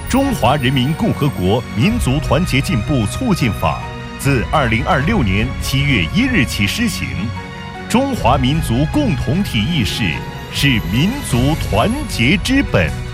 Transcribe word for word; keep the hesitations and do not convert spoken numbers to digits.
中华人民共和国民族团结进步促进法》自二零二六年七月一日起施行。中华民族共同体意识是民族团结之本。